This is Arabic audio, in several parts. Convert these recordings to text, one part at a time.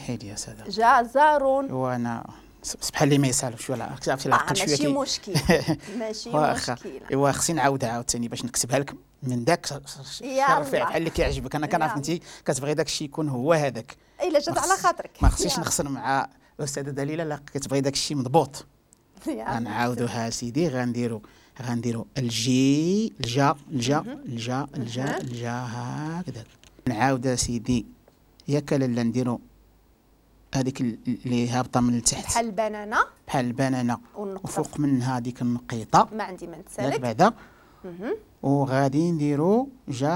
نحيد يا ساده جزر. وانا بحال اللي ما يسالوش ولا عرفتي لعقلت شويه ماشي مشكل ماشي مشكل. ايوا خصني نعاودها عاوتاني باش نكتبها لك من داك الرفيع بحال اللي كيعجبك. انا كنعرف انت كتبغي داك الشيء يكون هو هذاك الا جات على خاطرك. ما خصنيش نخسر مع الاستاذه دليله. لا كتبغي داك الشيء مضبوط. غنعاودوها سيدي. غنديروا الجي الجا هكذا. نعاود سيدي ياك لاله نديروا هذيك اللي هابطه من التحت بحال البنانه وفوق منها هذيك النقيطه ما عندي ما نتسالك بعدا. وغادي نديروا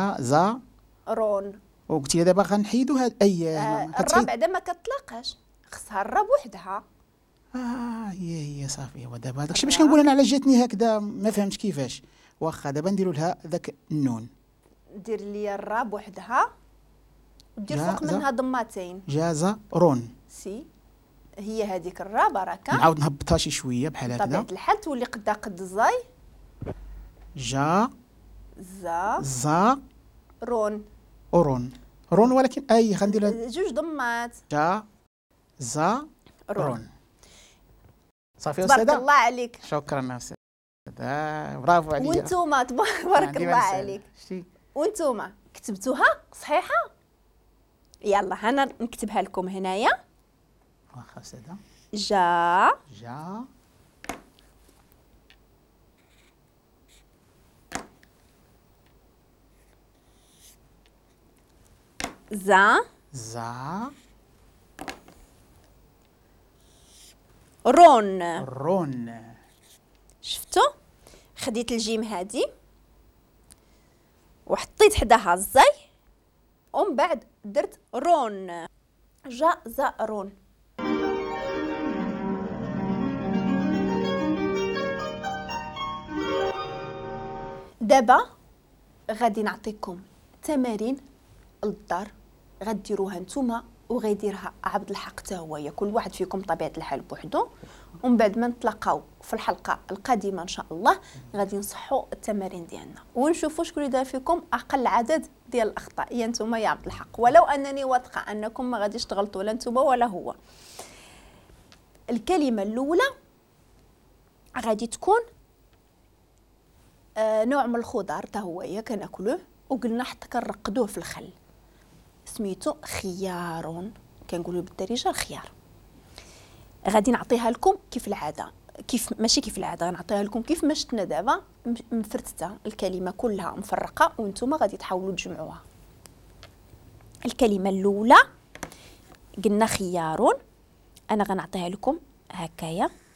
رون. وقلتي دابا غنحيدوا هاد الرا بعدا ما كتطلقش، خصها الرا بوحدها. هي صافي. ودابا داكشي باش كنقول انا على جاتني هكذا ما فهمتش كيفاش. واخا دابا نديروا لها ذاك النون. دير لي الرا بوحدها ودير فوق منها ضمتين. رون سي هي هذيك الرا بركه. نعاود نهبطها شي شويه بحال هكذا بطبيعه الحال تولي قد الزاي. رون ولكن غندير جوج ضمات. رون. صافي تبارك الله عليك. شكرا استاذ. برافو عليا. وانتوما تبارك الله عليك. وانتوما كتبتوها صحيحه؟ يلا انا نكتبها لكم هنايا. واخا استاذه. جا زا رون. شفتوا؟ خديت الجيم هادي وحطيت حداها الزاي ومن بعد درت رون. رون. دابا غادي نعطيكم تمارين للدار غديروها نتوما وغيديرها عبد الحق حتى هو. كل واحد فيكم طبيعه الحال بوحدو. ومن بعد ما نتلاقاو في الحلقه القادمه ان شاء الله غادي نصحوا التمارين ديالنا ونشوفوا شكون اللي دار فيكم اقل عدد ديال الاخطاء. يا نتوما يا عبد الحق، ولو انني واثقه انكم ما غاديش تغلطوا لا نتوما ولا هو. الكلمه الاولى غادي تكون نوع من الخضار تا هو كناكلوه وقلنا حتى كنرقدوه في الخل، سميتو خيار. كنقولوا بالدارجه الخيار. غادي نعطيها لكم كيف العاده، ماشي كيف العاده، نعطيها لكم كيف ما شفنا دابا مفرتته الكلمه كلها مفرقه وانتم غادي تحاولوا تجمعوها. الكلمه الاولى قلنا خيار، انا غنعطيها لكم هكايا